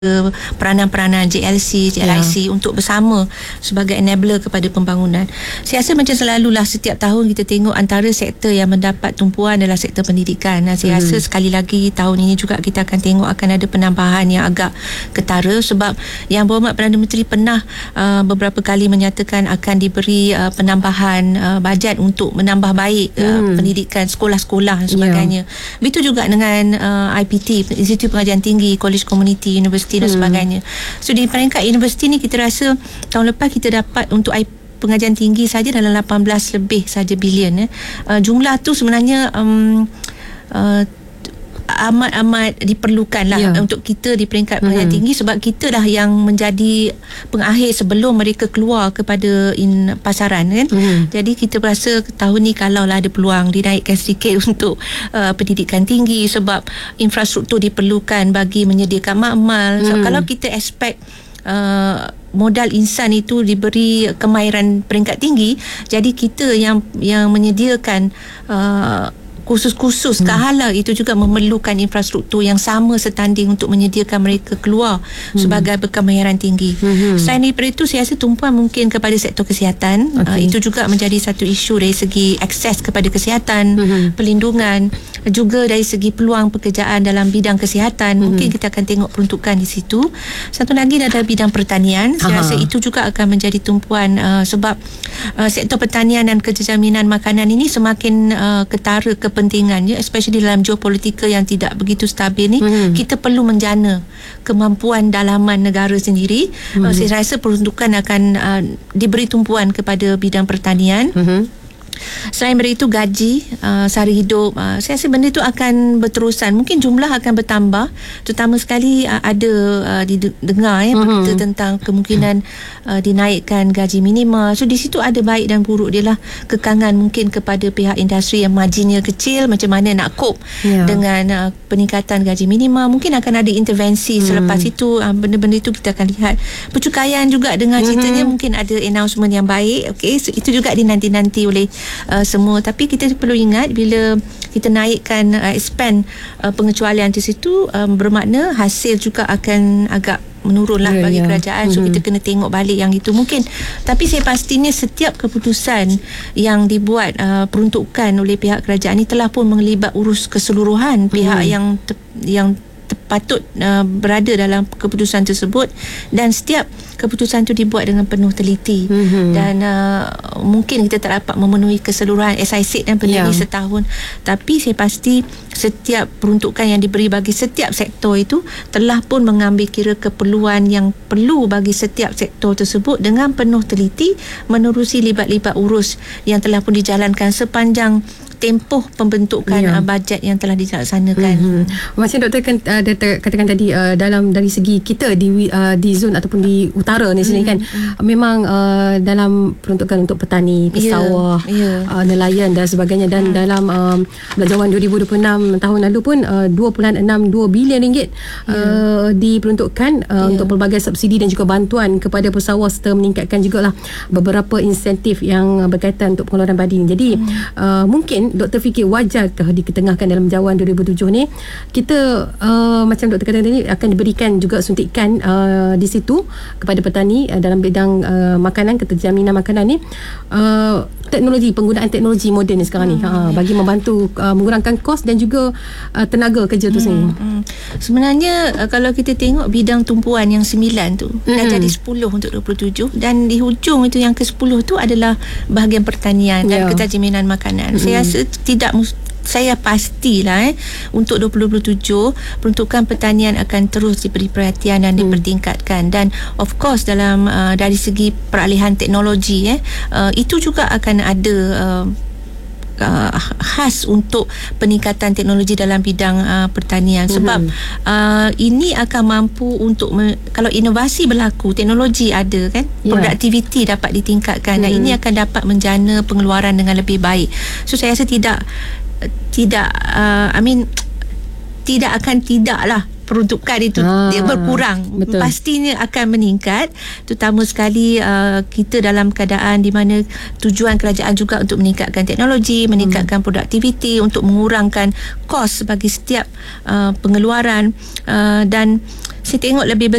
peranan-peranan JLC, JLIC untuk bersama sebagai enabler kepada pembangunan. Saya rasa macam selalulah setiap tahun kita tengok antara sektor yang mendapat tumpuan adalah sektor pendidikan. Saya rasa sekali lagi tahun ini juga kita akan tengok akan ada penambahan yang agak ketara, sebab Yang Berhormat Perdana Menteri pernah beberapa kali menyatakan akan diberi penambahan bajet untuk menambah baik pendidikan sekolah-sekolah dan sebagainya. Begitu juga dengan IPT, Institut Pengajian Tinggi, College Community, Universiti dan sebagainya. So di peringkat universiti ni kita rasa tahun lepas kita dapat untuk pengajian tinggi saja dalam 18 lebih saja bilion. Jumlah tu sebenarnya amat diperlukan lah untuk kita di peringkat pengajian tinggi, sebab kita lah yang menjadi pengakhir sebelum mereka keluar kepada pasaran kan. Jadi kita rasa tahun ni kalau lah ada peluang dinaikkan sedikit untuk pendidikan tinggi, sebab infrastruktur diperlukan bagi menyediakan makmal. So, kalau kita expect modal insan itu diberi kemahiran peringkat tinggi, jadi kita yang menyediakan kursus-kursus kehala itu juga memerlukan infrastruktur yang sama setanding untuk menyediakan mereka keluar sebagai berkemahiran tinggi. Selain daripada itu, saya rasa tumpuan mungkin kepada sektor kesihatan. Itu juga menjadi satu isu dari segi akses kepada kesihatan, perlindungan, juga dari segi peluang pekerjaan dalam bidang kesihatan. Mungkin kita akan tengok peruntukan di situ. Satu lagi adalah bidang pertanian. Saya rasa itu juga akan menjadi tumpuan sebab sektor pertanian dan kejaminan makanan ini semakin ketara kepentingannya, especially dalam geopolitika yang tidak begitu stabil ni. Kita perlu menjana kemampuan dalaman negara sendiri. Saya rasa peruntukan akan diberi tumpuan kepada bidang pertanian. Selain daripada itu, gaji sara hidup, saya rasa benda itu akan berterusan. Mungkin jumlah akan bertambah, terutama sekali ada didengar berita tentang kemungkinan dinaikkan gaji minima. So di situ ada baik dan buruk dia lah. Kekangan mungkin kepada pihak industri yang marginnya kecil, macam mana nak cope dengan peningkatan gaji minima. Mungkin akan ada intervensi selepas itu. Benda-benda itu kita akan lihat. Percukaian juga dengan ceritanya mungkin ada announcement yang baik. So itu juga dinanti-nanti oleh semua. Tapi kita perlu ingat, bila kita naikkan expand pengecualian di situ, bermakna hasil juga akan agak menurunlah bagi kerajaan. So kita kena tengok balik yang itu mungkin. Tapi saya pastinya setiap keputusan yang dibuat peruntukan oleh pihak kerajaan ini telah pun melibat urus keseluruhan pihak yang patut berada dalam keputusan tersebut, dan setiap keputusan itu dibuat dengan penuh teliti. Dan mungkin kita tak dapat memenuhi keseluruhan, as I said, dan berdiri setahun, tapi saya pasti setiap peruntukan yang diberi bagi setiap sektor itu telah pun mengambil kira keperluan yang perlu bagi setiap sektor tersebut dengan penuh teliti, menerusi libat-libat urus yang telah pun dijalankan sepanjang tempoh pembentukan bajet yang telah dilaksanakan. Macam doktor katakan tadi, dalam dari segi kita di zon ataupun di utara ni sini kan, memang dalam peruntukan untuk petani, pesawah, nelayan dan sebagainya, dan dalam belanjawan 2026 tahun lalu pun 2.62 bilion ringgit diperuntukkan untuk pelbagai subsidi dan juga bantuan kepada pesawah, serta meningkatkan jugalah beberapa insentif yang berkaitan untuk pengeluaran padi. Jadi mungkin doktor fikir wajarkah diketengahkan dalam Jawan 2007 ni kita macam doktor kata tadi akan diberikan juga suntikan di situ kepada petani dalam bidang makanan, keterjaminan makanan ni, penggunaan teknologi moden ni sekarang ni bagi membantu mengurangkan kos dan juga tenaga kerja tu sendiri. Sebenarnya kalau kita tengok bidang tumpuan yang 9 tu dah jadi 10 untuk 27, dan di hujung itu yang ke-10 tu adalah bahagian pertanian dan keterjaminan makanan. Saya rasa saya pastilah untuk 2027 peruntukan pertanian akan terus diberi perhatian dan dipertingkatkan. Dan of course dalam dari segi peralihan teknologi itu juga akan ada khas untuk peningkatan teknologi dalam bidang pertanian, sebab ini akan mampu untuk kalau inovasi berlaku, teknologi ada kan, produktiviti dapat ditingkatkan, dan ini akan dapat menjana pengeluaran dengan lebih baik. So saya rasa tidak peruntukan itu dia berkurang. Betul. Pastinya akan meningkat, terutama sekali kita dalam keadaan di mana tujuan kerajaan juga untuk meningkatkan teknologi, meningkatkan produktiviti, untuk mengurangkan kos bagi setiap pengeluaran, dan saya tengok lebih